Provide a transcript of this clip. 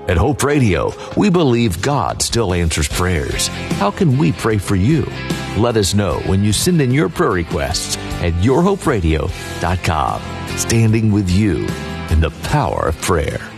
At Hope Radio, we believe God still answers prayers. How can we pray for you? Let us know when you send in your prayer requests at yourhoperadio.com. Standing with you in the power of prayer.